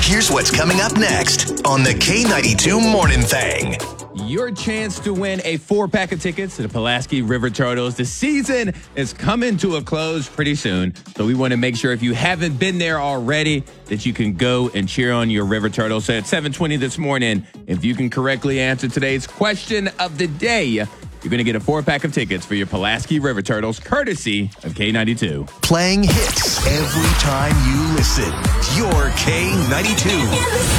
Here's what's coming up next on the K92 Morning Thing. Your chance to win a 4-pack of tickets to the Pulaski River Turtles. The season is coming to a close pretty soon, so we want to make sure if you haven't been there already that you can go and cheer on your River Turtles. So at 7:20 this morning, if you can correctly answer today's question of the day, you're going to get a 4-pack of tickets for your Pulaski River Turtles, courtesy of K92. Playing hits every time you listen. Your K92.